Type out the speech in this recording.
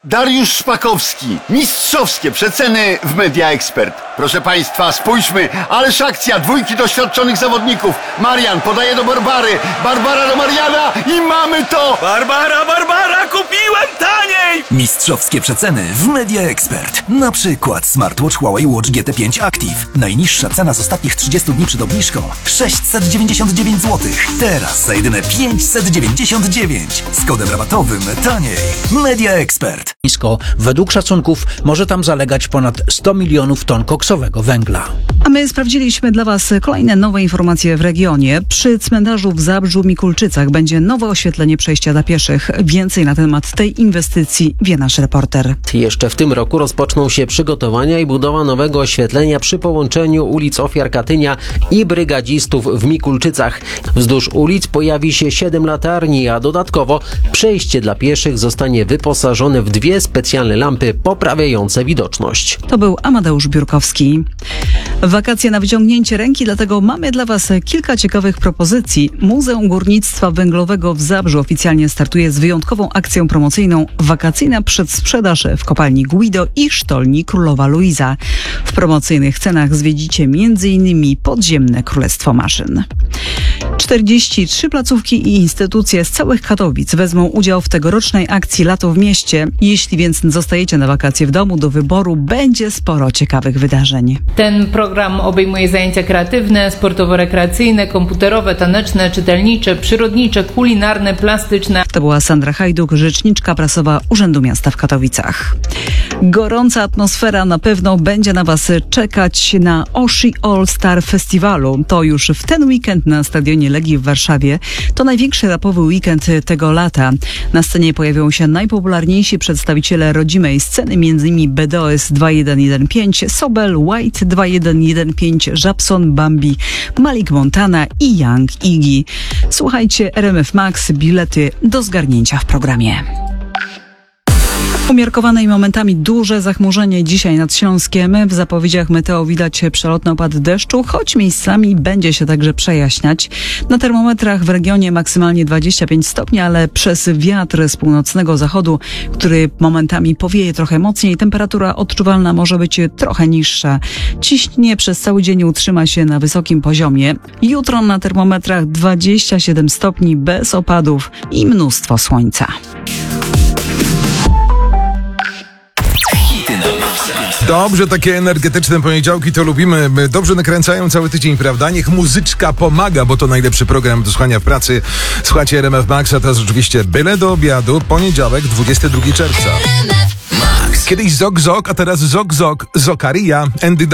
Dariusz Szpakowski. Mistrzowskie przeceny w Media Expert. Proszę Państwa, spójrzmy, ależ akcja, dwójki doświadczonych zawodników. Marian podaje do Barbary, Barbara do Mariana i mamy to! Barbara, kupiłem taniej! Mistrzowskie przeceny w Media Expert. Na przykład smartwatch Huawei Watch GT5 Active. Najniższa cena z ostatnich 30 dni przed obniżką 699 zł. Teraz za jedyne 599. Z kodem rabatowym taniej. Media Expert. Według szacunków może tam zalegać ponad 100 milionów ton koksowego węgla. A my sprawdziliśmy dla Was kolejne nowe informacje w regionie. Przy cmentarzu w Zabrzu Mikulczycach będzie nowe oświetlenie przejścia dla pieszych. Więcej na temat tej inwestycji wie nasz reporter. Jeszcze w tym roku rozpoczną się przygotowania i budowa nowego oświetlenia przy połączeniu ulic Ofiar Katynia i Brygadzistów w Mikulczycach. Wzdłuż ulic pojawi się 7 latarni, a dodatkowo przejście dla pieszych zostanie wyposażone w 2 specjalne lampy poprawiające widoczność. To był Amadeusz Biurkowski. Wakacje na wyciągnięcie ręki, dlatego mamy dla Was kilka ciekawych propozycji. Muzeum Górnictwa Węglowego w Zabrzu oficjalnie startuje z wyjątkową akcją promocyjną Wakacyjna przedsprzedaż w kopalni Guido i sztolni Królowa Luiza. W promocyjnych cenach zwiedzicie m.in. podziemne Królestwo Maszyn. 43 placówki i instytucje z całych Katowic wezmą udział w tegorocznej akcji Lato w mieście. Jeśli więc zostajecie na wakacje w domu, do wyboru będzie sporo ciekawych wydarzeń. Ten program obejmuje zajęcia kreatywne, sportowo-rekreacyjne, komputerowe, taneczne, czytelnicze, przyrodnicze, kulinarne, plastyczne. To była Sandra Hajduk, rzeczniczka prasowa Urzędu Miasta w Katowicach. Gorąca atmosfera na pewno będzie na Was czekać na Oshi All Star Festiwalu. To już w ten weekend na Stadionie Legii w Warszawie. To największy rapowy weekend tego lata. Na scenie pojawią się najpopularniejsi przedstawiciele rodzimej sceny, m.in. BDOS 2115, Sobel, White 2115, Żabson, Bambi, Malik Montana i Young Iggy. Słuchajcie RMF Max, bilety do zgarnięcia w programie. Umiarkowane i momentami duże zachmurzenie dzisiaj nad Śląskiem. W zapowiedziach meteo widać przelotny opad deszczu, choć miejscami będzie się także przejaśniać. Na termometrach w regionie maksymalnie 25 stopni, ale przez wiatr z północnego zachodu, który momentami powieje trochę mocniej, temperatura odczuwalna może być trochę niższa. Ciśnienie przez cały dzień utrzyma się na wysokim poziomie. Jutro na termometrach 27 stopni bez opadów i mnóstwo słońca. Dobrze, takie energetyczne poniedziałki to lubimy. Dobrze nakręcają cały tydzień, prawda? Niech muzyczka pomaga, bo to najlepszy program do słuchania w pracy. Słuchajcie RMF Max, a teraz oczywiście byle do obiadu, poniedziałek, 22 czerwca. Kiedyś Zok, a teraz Zok, Zokaria, Andy